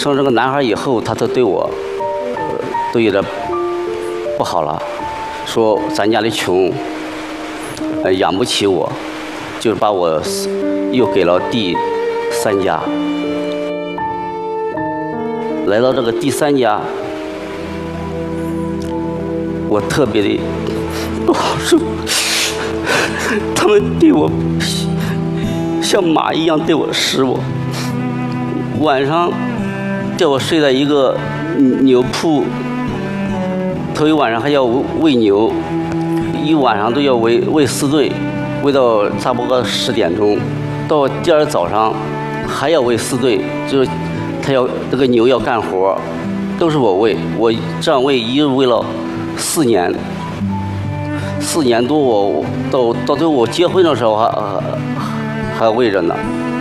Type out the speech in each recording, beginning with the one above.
生这个男孩以后，他都对我，都有点不好了，说咱家里穷，养不起我，就把我又给了第三家。来到这个第三家，我特别的不好受，他们对我像马一样对我使我，晚上叫我睡在一个牛铺，头一晚上还要喂牛，一晚上都要喂4顿，喂到差不多10点钟，到第二早上还要喂4顿，就是他要这个牛要干活，都是我喂，我这样喂一直喂了4年，4年多，我到最后我结婚的时候还喂着呢。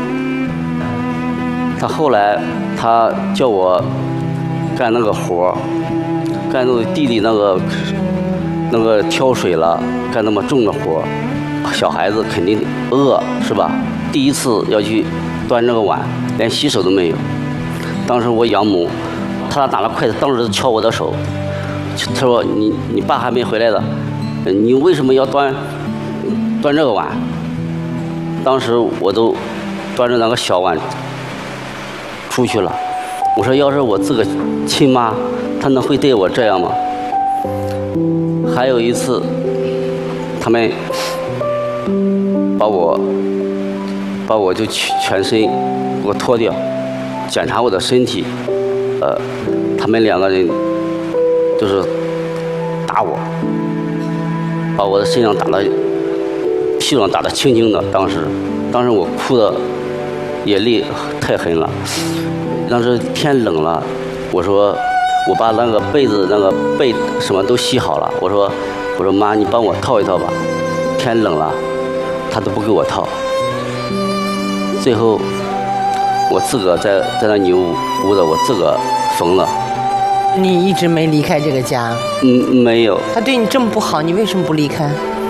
他后来他叫我干那个活，干那个地里那个挑水了，干那么重的活，小孩子肯定饿是吧？第一次要去端这个碗，连洗手都没有。当时我养母，他拿了筷子，当时敲我的手，他说你爸还没回来的，你为什么要端这个碗？当时我都端着那个小碗出去了。我说要是我自个亲妈，她能会对我这样吗？还有一次，他们把我就全身给我脱掉，检查我的身体，他们2个人就是打我，把我的身上打得屁股上打得青青的。当时我哭的也泪太狠了。当时天冷了，我说我把那个被子那个被什么都洗好了，我说妈，你帮我套一套吧。天冷了，他都不给我套。最后我自个在那牛屋的，我自个缝了。 你一直没离开这个家？ 没有。 他对你这么不好，你为什么不离开？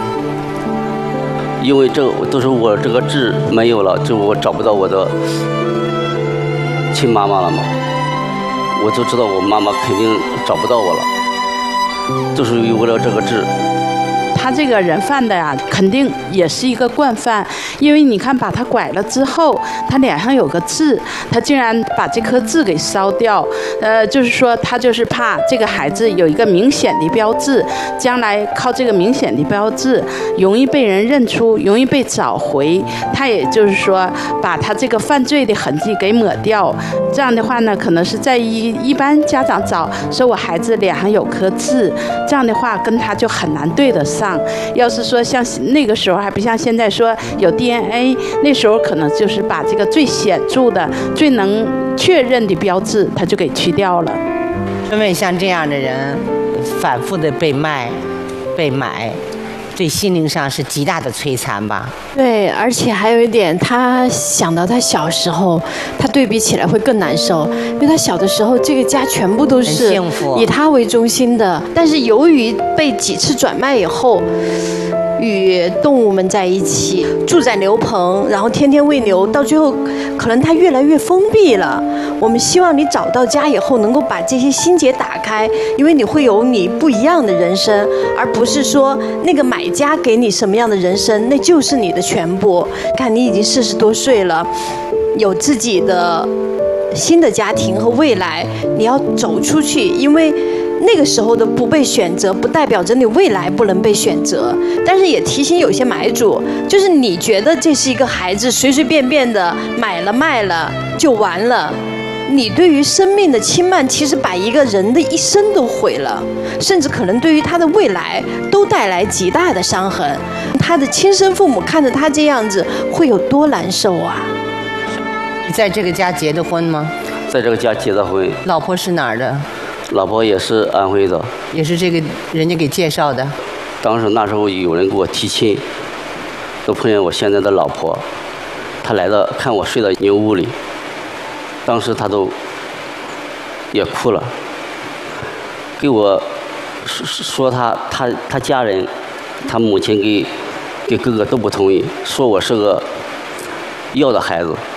因为这都是我这个痣没有了，就我找不到我的亲妈妈了嘛。我就知道我妈妈肯定找不到我了，就是为了这个痣。 他这个人犯的呀，肯定也是一个惯犯，因为你看把他拐了之后，他脸上有个痣，他竟然把这颗痣给烧掉，就是说他就是怕这个孩子有一个明显的标志，将来靠这个明显的标志容易被人认出，容易被找回，他也就是说把他这个犯罪的痕迹给抹掉。这样的话呢，可能是在一般家长找说我孩子脸上有颗痣，这样的话跟他就很难对得上。要是说像那个时候还不像现在说有 DNA， 那时候可能就是把这个最显著的、最能确认的标志，他就给去掉了。 因为像这样的人，反复的被卖、被买，对心灵上是极大的摧残吧。 对，而且还有一点，他想到他小时候，他对比起来会更难受，因为他小的时候这个家全部都是以他为中心的，但是由于被几次转卖以后，与动物们在一起，住在牛棚，然后天天喂牛，到最后可能他越来越封闭了。我们希望你找到家以后能够把这些心结打开，因为你会有你不一样的人生，而不是说那个买家给你什么样的人生，那就是你的全部。看你已经40多岁了，有自己的新的家庭和未来，你要走出去，因为那个时候的不被选择，不代表着你未来不能被选择。但是也提醒有些买主，就是你觉得这是一个孩子，随随便便的买了卖了就完了。你对于生命的轻慢，其实把一个人的一生都毁了，甚至可能对于他的未来都带来极大的伤痕。他的亲生父母看着他这样子，会有多难受啊！ 你在这个家结的婚吗？ 在这个家结的婚。 老婆是哪儿的？ 老婆也是安徽的。 也是这个人家给介绍的。 当时那时候有人给我提亲，都碰见我现在的老婆，她来了看我睡在牛屋里，当时她都也哭了，给我说她家人，她母亲给哥哥都不同意，说我是个要的孩子。